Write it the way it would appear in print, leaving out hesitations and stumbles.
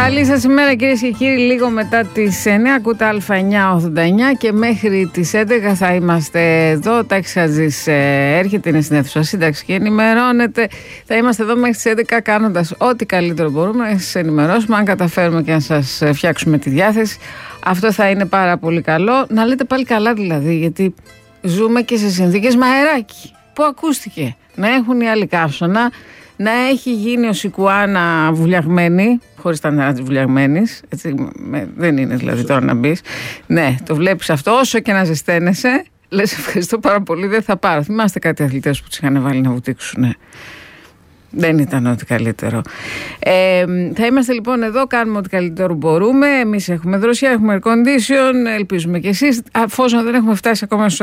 Καλή σας ημέρα κυρίες και κύριοι, λίγο μετά τις 9 ακούτε Α989 και μέχρι τις 11 θα είμαστε εδώ. Ο Τάκης Χατζής έρχεται, είναι στην αίθουσα σύνταξη και ενημερώνεται. Θα είμαστε εδώ μέχρι τις 11 κάνοντας ό,τι καλύτερο μπορούμε να σας ενημερώσουμε. Αν καταφέρουμε και να σας φτιάξουμε τη διάθεση, αυτό θα είναι πάρα πολύ καλό. Να λέτε πάλι καλά δηλαδή, γιατί ζούμε και σε συνθήκες μαεράκι. Πού ακούστηκε να έχουν οι άλλοι καύσωνα, να έχει γίνει ο Σικουάνα βουλιαγμένη, χωρίς τα νερά της βουλιαγμένης. Δεν είναι δηλαδή τώρα να μπεις. Ναι, το βλέπεις αυτό, όσο και να ζεσταίνεσαι, λες ευχαριστώ πάρα πολύ, δεν θα πάρω. Θυμάστε κάτι αθλητές που τους είχαν βάλει να βουτήξουν. Δεν ήταν ό,τι καλύτερο. Θα είμαστε λοιπόν εδώ, κάνουμε ό,τι καλύτερο μπορούμε. Εμείς έχουμε δροσιά, έχουμε air condition, ελπίζουμε κι εσείς. Αφόσον δεν έχουμε φτάσει ακόμα στους